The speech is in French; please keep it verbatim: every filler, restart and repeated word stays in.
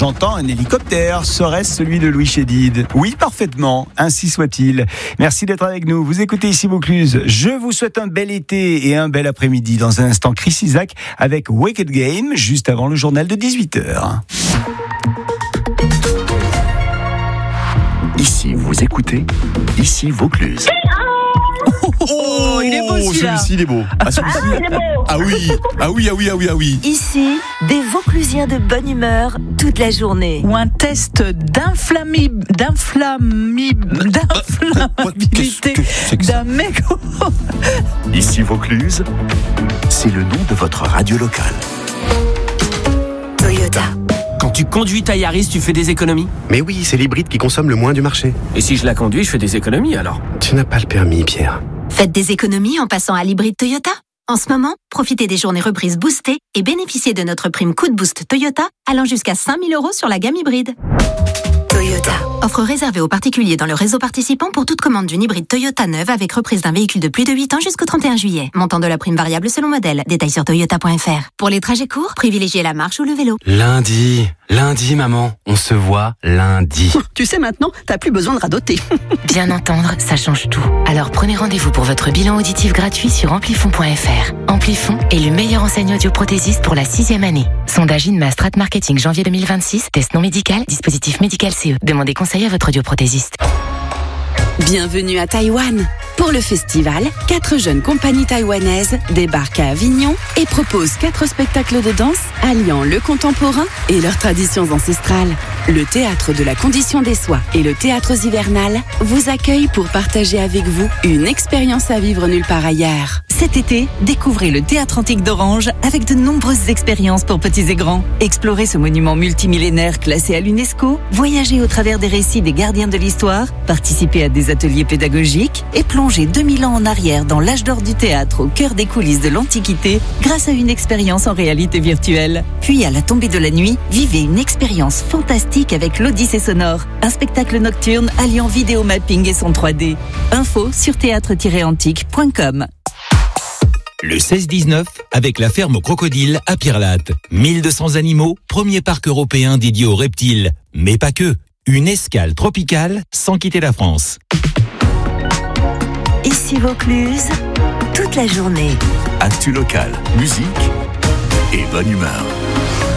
J'entends un hélicoptère. Serait-ce celui de Louis Chédid? Oui, parfaitement. Ainsi soit-il. Merci d'être avec nous. Vous écoutez ici Vaucluse. Je vous souhaite un bel été et un bel après-midi. Dans un instant, Chris Isaak avec Wicked Game, juste avant le journal de dix-huit heures. Ici, vous écoutez, ici Vaucluse. Oh, il est beau celui-là. Celui-ci, il est beau. Ah, celui-ci, Ah, il est beau. ah oui, ah oui, ah oui, ah oui, ah oui. Ici, des Vauclusiens de bonne humeur toute la journée. Ou un test d'inflammib... d'inflammib... d'inflammabilité Qu'est-ce que c'est que ça d'un mégot. Ici Vaucluse, c'est le nom de votre radio locale. Toyota. Quand tu conduis ta Yaris, tu fais des économies? Mais oui, c'est l'hybride qui consomme le moins du marché. Et si je la conduis, je fais des économies alors? Tu n'as pas le permis, Pierre. Faites des économies en passant à l'hybride Toyota. En ce moment, profitez des journées reprises boostées et bénéficiez de notre prime coup de boost Toyota allant jusqu'à cinq mille euros sur la gamme hybride. Toyota. Offre réservée aux particuliers dans le réseau participant pour toute commande d'une hybride Toyota neuve avec reprise d'un véhicule de plus de huit ans jusqu'au trente et un juillet. Montant de la prime variable selon modèle. Détails sur toyota point f r. Pour les trajets courts, privilégiez la marche ou le vélo. Lundi, lundi maman, on se voit lundi. Tu sais maintenant, t'as plus besoin de radoter. Bien entendre, ça change tout. Alors prenez rendez-vous pour votre bilan auditif gratuit sur amplifon point f r. Amplifon est le meilleur enseigne audioprothésiste pour la sixième année. Sondage INMA Strat Marketing janvier deux mille vingt-six. Test non médical, dispositif médical C E. Demandez conseil à votre audioprothésiste. Bienvenue à Taïwan. Pour le festival, quatre jeunes compagnies taïwanaises débarquent à Avignon et proposent quatre spectacles de danse alliant le contemporain et leurs traditions ancestrales. Le Théâtre de la Condition des Soies et le Théâtre Hivernal vous accueillent pour partager avec vous une expérience à vivre nulle part ailleurs. Cet été, découvrez le Théâtre Antique d'Orange avec de nombreuses expériences pour petits et grands. Explorez ce monument multimillénaire classé à l'UNESCO, voyagez au travers des récits des gardiens de l'histoire, participez à des ateliers pédagogiques et plongez deux mille ans en arrière dans l'âge d'or du théâtre au cœur des coulisses de l'Antiquité grâce à une expérience en réalité virtuelle. Puis à la tombée de la nuit, vivez une expérience fantastique avec l'Odyssée sonore, un spectacle nocturne alliant vidéo mapping et son trois D. Info sur théâtre tiret antique point com. Le seize dix-neuf, avec la ferme aux crocodiles à Pierrelatte. mille deux cents animaux, premier parc européen dédié aux reptiles. Mais pas que. Une escale tropicale sans quitter la France. Ici Vaucluse, toute la journée. Actu local, musique et bonne humeur.